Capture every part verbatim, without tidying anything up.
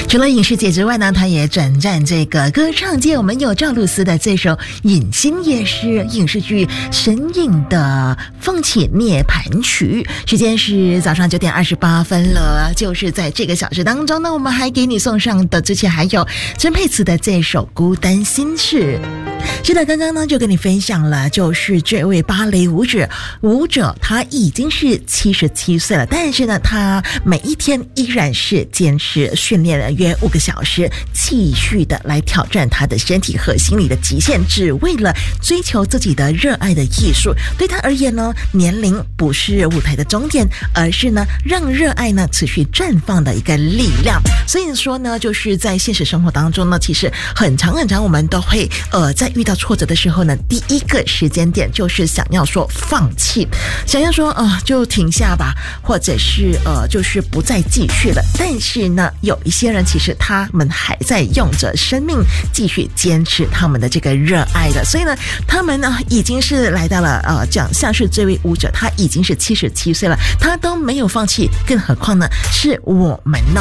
除了影视界之外呢，他也转战这个歌唱界。我们有赵露思的这首《隐心》，也是影视剧《神隐》的风起涅槃曲。时间是早上九点二十八分了，就是在这个小时当中呢，我们还给你送上的之前还有曾沛慈的这首《孤单心事》。是的，刚刚呢就跟你分享了，就是这位芭蕾舞者，舞者他已经是七十七岁了，但是呢，他每一天依然是坚持训练了约五个小时，继续的来挑战他的身体和心理的极限，只为了追求自己的热爱的艺术。对他而言呢，年龄不是舞台的终点，而是呢让热爱呢持续绽放的一个力量。所以说呢，就是在现实生活当中呢，其实很长很长，我们都会呃在遇到挫折的时候呢，第一个时间点就是想要说放弃，想要说呃就停下吧，或者是呃就是不再继续了。但是呢，有一些人其实他们还在用着生命继续坚持他们的这个热爱的，所以呢，他们呢已经是来到了呃讲像是这位舞者，他已经是七十七岁了，他都没有放弃，更何况呢是我们呢。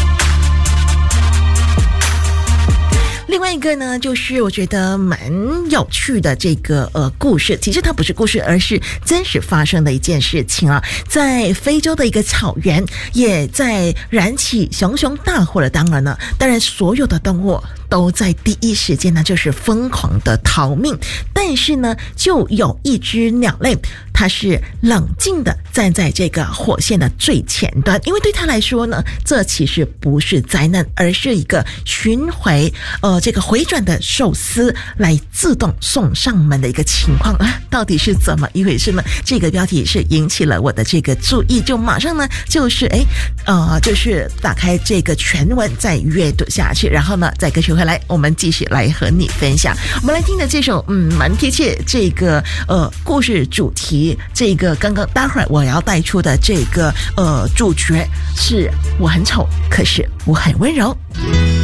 另外一个呢，就是我觉得蛮有趣的这个呃故事，其实它不是故事，而是真实发生的一件事情啊。在非洲的一个草原，也在燃起熊熊大火的当然呢，当然所有的动物都在第一时间呢，就是疯狂的逃命。但是呢，就有一只鸟类，它是冷静的站在这个火线的最前端，因为对它来说呢，这其实不是灾难，而是一个巡回呃这个回转的寿司来自动送上门的一个情况啊，到底是怎么一回事呢？这个标题是引起了我的这个注意，就马上呢就是哎呃就是打开这个全文再阅读下去，然后呢再歌曲回来，我们继续来和你分享。我们来听的这首嗯蛮贴切这个呃故事主题，这个刚刚待会儿我要带出的这个呃主角是我很丑，可是我很温柔。